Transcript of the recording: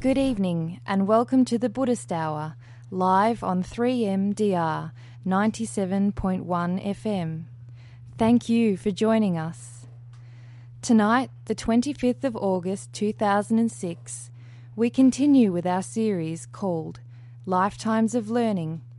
Good evening and welcome to the Buddhist Hour, live on 3MDR 97.1 FM. Thank you for joining us. Tonight, the 25th of August 2006, we continue with our series called Lifetimes of Learning